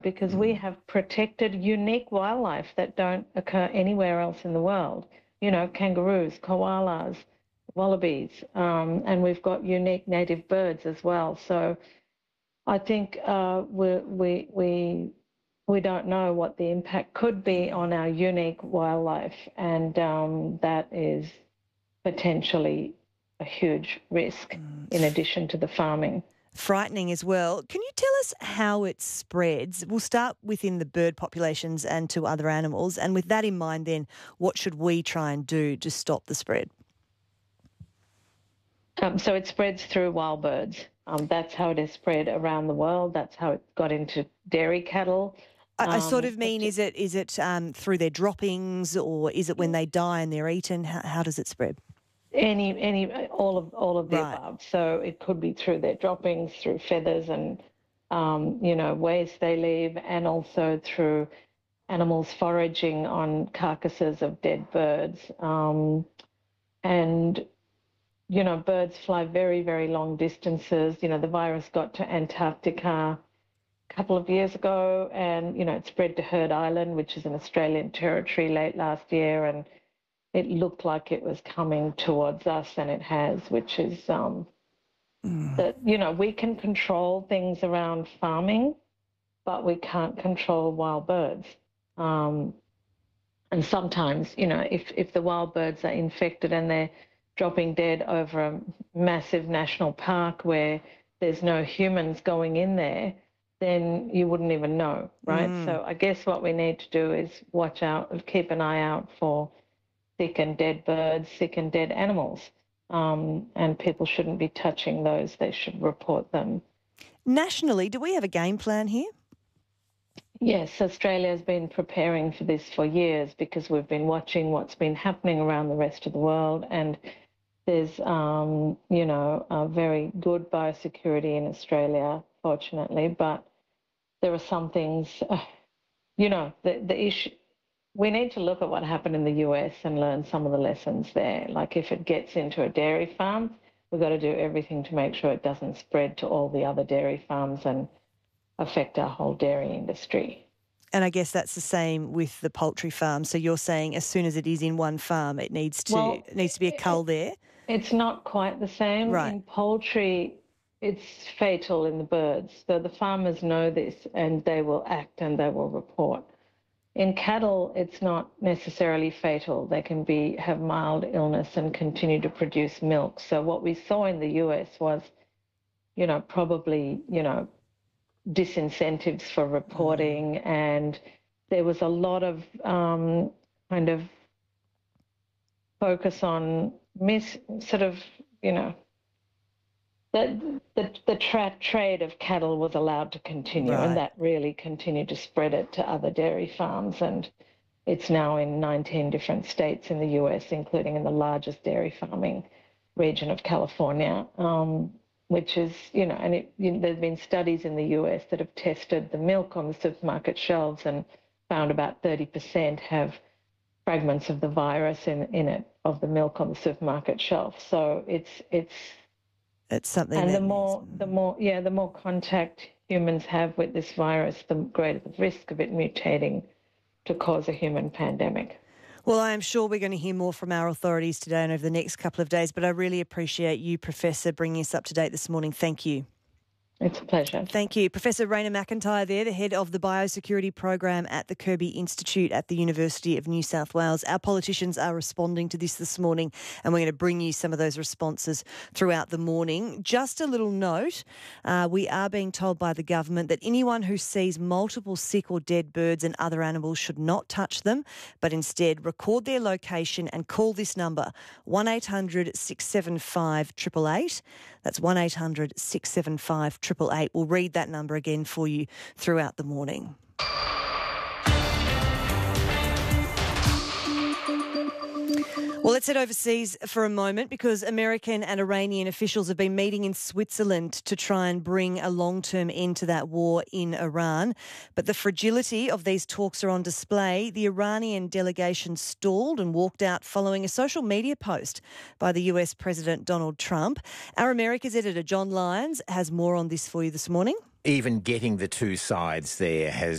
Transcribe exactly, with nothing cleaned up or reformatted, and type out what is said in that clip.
because we have protected unique wildlife that don't occur anywhere else in the world. You know, kangaroos, koalas, wallabies, um, and we've got unique native birds as well. So I think uh, we we we we don't know what the impact could be on our unique wildlife, and um, that is potentially a huge risk in addition to the farming. Frightening as well. Can you tell us how it spreads? We'll start within the bird populations and to other animals. And with that in mind, then, what should we try and do to stop the spread? Um, so it spreads through wild birds. Um, that's how it is spread around the world. That's how it got into dairy cattle. I, I sort Um, of mean, is it is it um, through their droppings, or is it when they die and they're eaten? How, how does it spread? Any, any, all of, all of the Right. above. So it could be through their droppings, through feathers, and um, you know, waste they leave, and also through animals foraging on carcasses of dead birds. Um, and you know, birds fly very, very long distances. You know, the virus got to Antarctica a couple of years ago, and you know, it spread to Heard Island, which is an Australian territory, late last year, and it looked like it was coming towards us, and it has, which is um, mm. that, you know, we can control things around farming, but we can't control wild birds. Um, and sometimes, you know, if, if the wild birds are infected and they're dropping dead over a massive national park where there's no humans going in there, then you wouldn't even know, right? Mm. So I guess what we need to do is watch out, keep an eye out for sick and dead birds, sick and dead animals, um, and people shouldn't be touching those. They should report them. Nationally, do we have a game plan here? Yes, Australia's been preparing for this for years because we've been watching what's been happening around the rest of the world, and there's, um, you know, a very good biosecurity in Australia, fortunately, but there are some things, uh, you know, the, the issue. We need to look at what happened in the U S and learn some of the lessons there. Like if it gets into a dairy farm, we've got to do everything to make sure it doesn't spread to all the other dairy farms and affect our whole dairy industry. And I guess that's the same with the poultry farm. So you're saying as soon as it is in one farm, it needs to well, it needs to be a cull there? It's not quite the same. Right. In poultry, it's fatal in the birds. So the farmers know this and they will act and they will report. In cattle, it's not necessarily fatal. They can be have mild illness and continue to produce milk. So what we saw in the U S was, you know, probably, you know, disincentives for reporting, and there was a lot of um, kind of focus on mis sort of, you know, the the, the tra trade of cattle was allowed to continue, right. And that really continued to spread it to other dairy farms, and it's now in nineteen different states in the U S, including in the largest dairy farming region of California, um, which is, you know, and it, you know, there have been studies in the U S that have tested the milk on the supermarket shelves and found about thirty percent have fragments of the virus in, in it, of the milk on the supermarket shelf. So it's it's It's something. And that the more, needs... the more, yeah, the more contact humans have with this virus, the greater the risk of it mutating to cause a human pandemic. Well, I am sure we're going to hear more from our authorities today and over the next couple of days, but I really appreciate you, Professor, bringing us up to date this morning. Thank you. It's a pleasure. Thank you. Professor Raina McIntyre there, the head of the Biosecurity Program at the Kirby Institute at the University of New South Wales. Our politicians are responding to this this morning, and we're going to bring you some of those responses throughout the morning. Just a little note, uh, we are being told by the government that anyone who sees multiple sick or dead birds and other animals should not touch them, but instead record their location and call this number, one eight hundred six seven five eight eight eight. That's one eight hundred six seven five eight eight eight. We'll read that number again for you throughout the morning. Well, let's head overseas for a moment because American and Iranian officials have been meeting in Switzerland to try and bring a long-term end to that war in Iran. But the fragility of these talks are on display. The Iranian delegation stalled and walked out following a social media post by the U S President Donald Trump. Our America's editor, John Lyons, has more on this for you this morning. Even getting the two sides there has